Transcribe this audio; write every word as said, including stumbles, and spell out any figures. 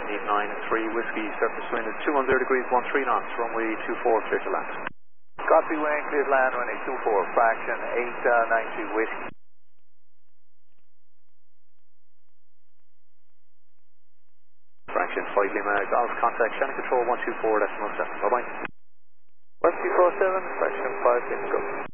need nine and three whiskey, surface wind is two hundred degrees, one three knots, runway two four, clear to land. Copy, wind, clear to land, runway two four, fraction eight nine three whiskey. Fraction five Lima, Golf, contact channel control one two four, decimal seven, bye bye. one two four seven, fraction five, let's go.